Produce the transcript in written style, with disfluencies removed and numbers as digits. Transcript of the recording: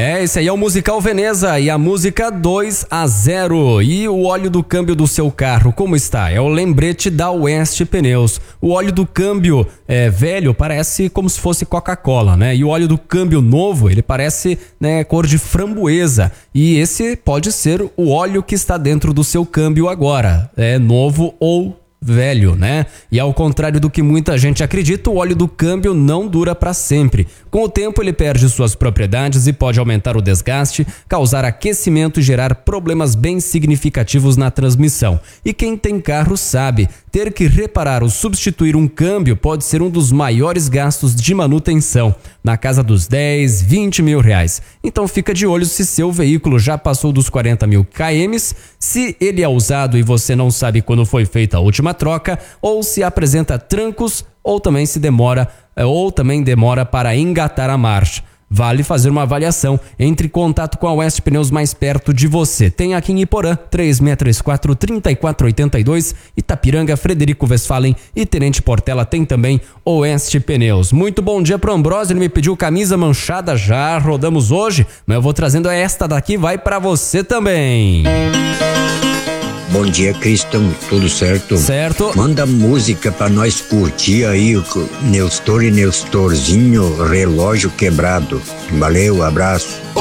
Esse aí é o Musical Veneza e a música 2-0. E o óleo do câmbio do seu carro, como está? É o lembrete da Oeste Pneus. O óleo do câmbio velho parece como se fosse Coca-Cola, né? E o óleo do câmbio novo, ele parece, né, cor de framboesa. E esse pode ser o óleo que está dentro do seu câmbio agora. É novo ou velho, né? E ao contrário do que muita gente acredita, o óleo do câmbio não dura para sempre. Com o tempo ele perde suas propriedades e pode aumentar o desgaste, causar aquecimento e gerar problemas bem significativos na transmissão. E quem tem carro sabe, ter que reparar ou substituir um câmbio pode ser um dos maiores gastos de manutenção, na casa dos 10, 20 mil reais. Então fica de olho se seu veículo já passou dos 40 mil km, se ele é usado e você não sabe quando foi feita a última troca, ou se apresenta trancos, ou também demora para engatar a marcha. Vale fazer uma avaliação. Entre em contato com a Oeste Pneus mais perto de você. Tem aqui em Iporã, 3634-3482, Itapiranga, Frederico Westphalen e Tenente Portela tem também Oeste Pneus. Muito bom dia pro Ambrósio, ele me pediu camisa manchada, já rodamos hoje, mas eu vou trazendo esta daqui, vai pra você também. Bom dia, Cristian, tudo certo? Certo. Manda música pra nós curtir aí, o Neustor e Neustorzinho, relógio quebrado. Valeu, abraço.